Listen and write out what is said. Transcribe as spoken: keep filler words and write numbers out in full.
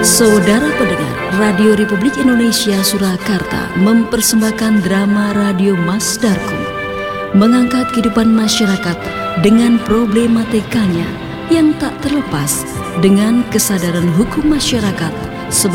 Saudara pendengar, Radio Republik Indonesia Surakarta mempersembahkan drama radio Mas Darko, mengangkat kehidupan masyarakat dengan problematikanya yang tak terlepas dengan kesadaran hukum masyarakat